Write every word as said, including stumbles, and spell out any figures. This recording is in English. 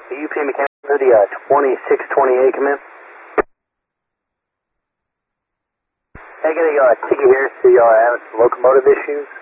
U P Mechanic for the uh, twenty-six twenty-eight, come in. I got a uh, ticket here, so y'all having some locomotive issues.